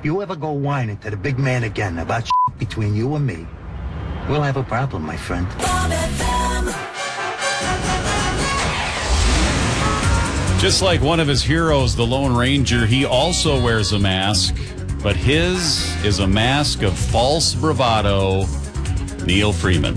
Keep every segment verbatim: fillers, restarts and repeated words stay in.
you ever go whining to the big man again about shit between you and me, we'll have a problem, my friend. Just like one of his heroes, the Lone Ranger, he also wears a mask, but his is a mask of false bravado. Neil Freeman.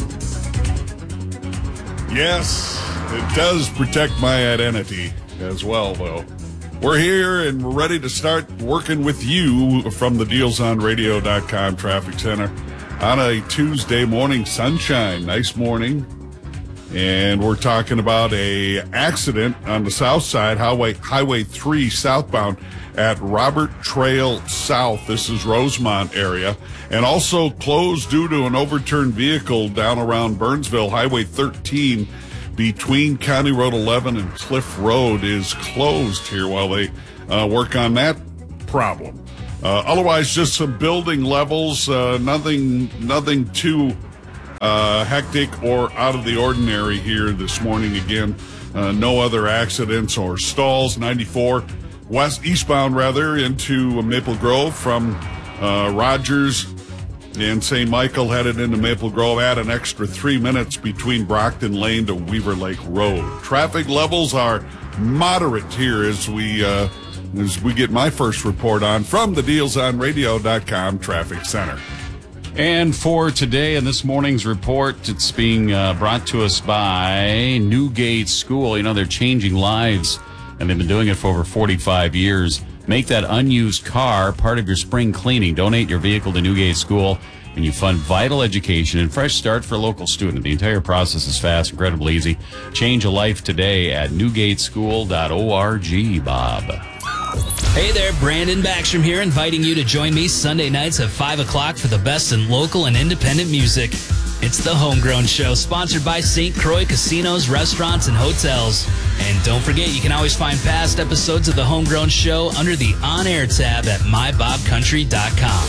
Yes, it does protect my identity as well, though. We're here and we're ready to start working with you from the deals on radio dot com traffic center on a Tuesday morning. Sunshine, nice morning. And we're talking about a accident on the south side, Highway Highway three southbound at Robert Trail South. This is Rosemont area. And also closed due to an overturned vehicle down around Burnsville. Highway thirteen between County Road eleven and Cliff Road is closed here while they uh, work on that problem. Uh, otherwise, just some building levels, uh, nothing, nothing too uh, hectic or out of the ordinary here this morning. Again, uh, no other accidents or stalls. ninety-four west, eastbound rather, into Maple Grove from uh, Rogers and Saint Michael headed into Maple Grove. Add an extra three minutes between Brockton Lane to Weaver Lake Road. Traffic levels are moderate here as we uh, as we get my first report on from the deals on radio dot com traffic center. And for today and this morning's report, it's being uh, brought to us by Newgate School. You know, they're changing lives, and they've been doing it for over forty-five years. Make that unused car part of your spring cleaning. Donate your vehicle to Newgate School, and you fund vital education and fresh start for a local student. The entire process is fast, incredibly easy. Change a life today at newgate school dot org, Bob. Hey there, Brandon Backstrom here, inviting you to join me Sunday nights at five o'clock for the best in local and independent music. It's the Homegrown Show, sponsored by Saint Croix Casinos, Restaurants, and Hotels. And don't forget, you can always find past episodes of the Homegrown Show under the On Air tab at my bob country dot com.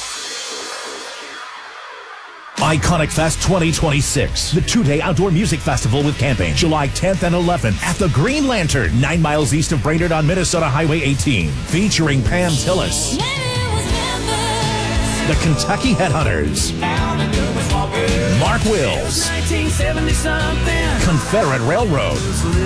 Iconic Fest twenty twenty-six, the two-day outdoor music festival with camping, July tenth and eleventh at the Green Lantern, nine miles east of Brainerd on Minnesota Highway eighteen, featuring Pam Tillis, the Kentucky Headhunters, Mark Wills, Confederate Railroad,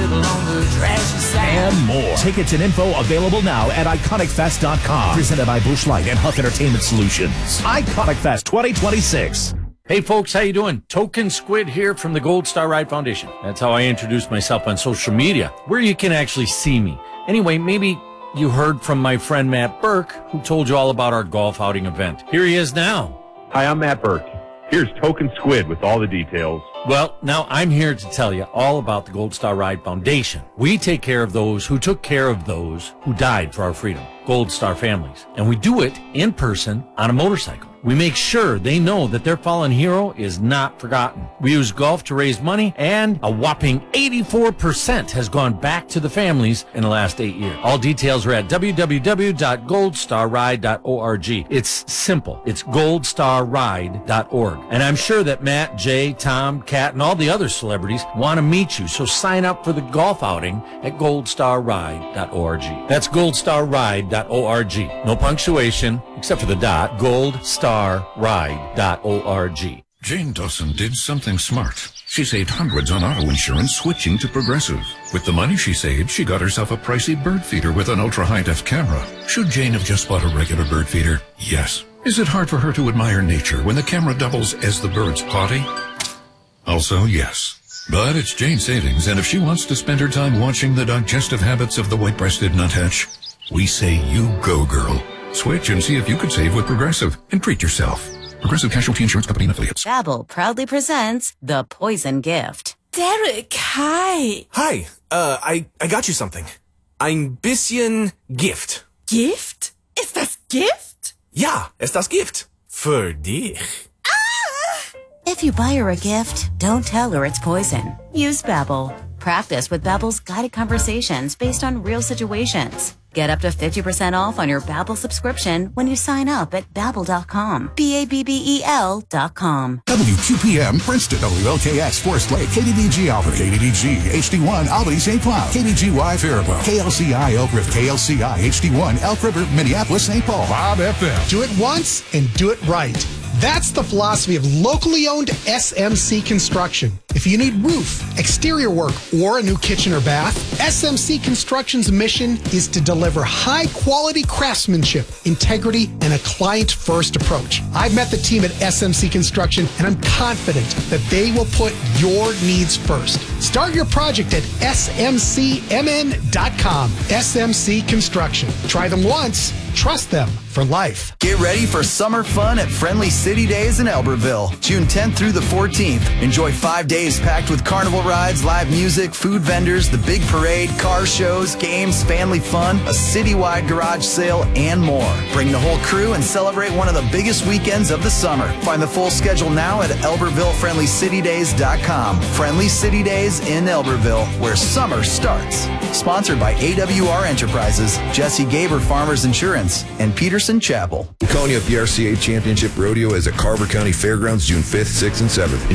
and more. Tickets and info available now at iconic fest dot com. Presented by Busch Light and Huff Entertainment Solutions. Iconic Fest twenty twenty-six. Hey folks, how you doing? Token Squid here from the Gold Star Ride Foundation. That's how I introduce myself on social media, where you can actually see me. Anyway, maybe you heard from my friend Matt Burke, who told you all about our golf outing event. Here he is now. Hi, I'm Matt Burke. Here's Token Squid with all the details. Well, now I'm here to tell you all about the Gold Star Ride Foundation. We take care of those who took care of those who died for our freedom, Gold Star families. And we do it in person on a motorcycle. We make sure they know that their fallen hero is not forgotten. We use golf to raise money, and a whopping eighty-four percent has gone back to the families in the last eight years. All details are at w w w dot gold star ride dot org. It's simple. It's gold star ride dot org. And I'm sure that Matt, Jay, Tom, Kat, and all the other celebrities want to meet you, so sign up for the golf outing at gold star ride dot org. That's gold star ride dot org. No punctuation, except for the dot. gold star ride dot org. Jane Dawson did something smart. She saved hundreds on auto insurance switching to Progressive. With the money she saved, she got herself a pricey bird feeder with an ultra-high-def camera. Should Jane have just bought a regular bird feeder? Yes. Is it hard for her to admire nature when the camera doubles as the bird's potty? Also, yes. But it's Jane's savings, and if she wants to spend her time watching the digestive habits of the white-breasted nuthatch, we say you go, girl. Switch and see if you could save with Progressive and treat yourself. Progressive Casualty Insurance Company and Affiliates. Babbel proudly presents The Poison Gift. Derek, hi. Hi. Uh, I, I got you something. Ein bisschen Gift. Gift? Ist das Gift? Ja, ist das Gift. Für dich. If you buy her a gift, don't tell her it's poison. Use Babbel. Practice with Babbel's guided conversations based on real situations. Get up to fifty percent off on your Babbel subscription when you sign up at babbel dot com. B A B B E L dot com. W Q P M Princeton, W L K X Forest Lake, K D D G Albany, K D D G H D one Albany Saint Cloud, K D G Y Faribault, K L C I Elk River, K L C I H D one Elk River, Minneapolis Saint Paul, Bob F M. Do it once and do it right. That's the philosophy of locally owned S M C Construction. If you need roof, exterior work, or a new kitchen or bath, S M C Construction's mission is to deliver high-quality craftsmanship, integrity, and a client-first approach. I've met the team at S M C Construction, and I'm confident that they will put your needs first. Start your project at S M C M N dot com. S M C Construction. Try them once. Trust them for life. Get ready for summer fun at Friendly City Days in Elberville, June tenth through the fourteenth. Enjoy five days packed with carnival rides, live music, food vendors, the big parade, car shows, games, family fun, a citywide garage sale, and more. Bring the whole crew and celebrate one of the biggest weekends of the summer. Find the full schedule now at elberville friendly city days dot com. Friendly City Days in Elberville, where summer starts. Sponsored by A W R Enterprises, Jesse Gaber Farmers Insurance, and Peterson Chapel. Waconia P R C A Championship Rodeo is at Carver County Fairgrounds June fifth, sixth, and seventh.